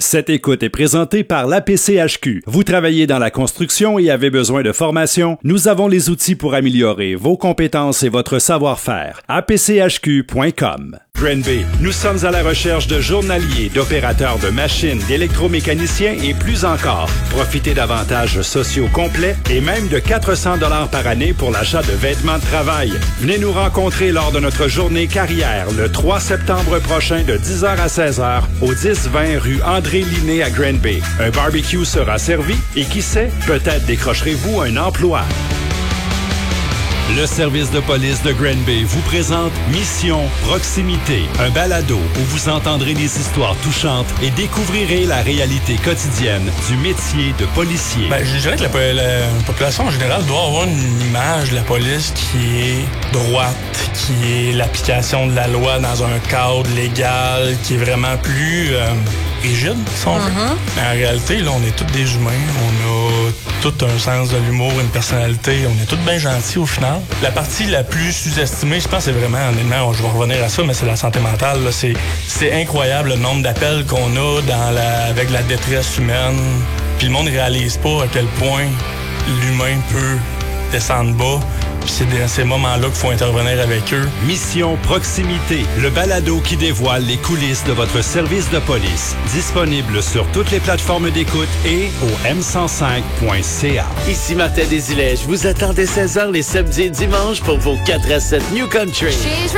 Cette écoute est présentée par l'APCHQ. Vous travaillez dans la construction et avez besoin de formation? Nous avons les outils pour améliorer vos compétences et votre savoir-faire. apchq.com. Granby, nous sommes à la recherche de journaliers, d'opérateurs de machines, d'électromécaniciens et plus encore. Profitez d'avantages sociaux complets et même de 400 $ par année pour l'achat de vêtements de travail. Venez nous rencontrer lors de notre journée carrière le 3 septembre prochain de 10h à 16h au 10-20 rue André-Liné à Granby. Un barbecue sera servi et qui sait, peut-être décrocherez-vous un emploi. Le service de police de Granby vous présente Mission Proximité, un balado où vous entendrez des histoires touchantes et découvrirez la réalité quotidienne du métier de policier. Je dirais que la population en général doit avoir une image de la police qui est droite, qui est l'application de la loi dans un cadre légal, qui est vraiment plus rigide, si on veut. Mais en réalité, là, on est tous des humains, on a tout un sens de l'humour, une personnalité, on est tous bien gentils au final. La partie la plus sous-estimée, je pense, c'est vraiment, honnêtement, je vais revenir à ça, mais c'est la santé mentale. Là. C'est incroyable le nombre d'appels qu'on a avec la détresse humaine. Puis le monde ne réalise pas à quel point l'humain peut descendre bas. Puis c'est dans ces moments-là qu'il faut intervenir avec eux. Mission Proximité, le balado qui dévoile les coulisses de votre service de police. Disponible sur toutes les plateformes d'écoute et au m105.ca. Ici Martin Desilets, je vous attends dès 16h les samedis et dimanches pour vos 4 à 7 New Country.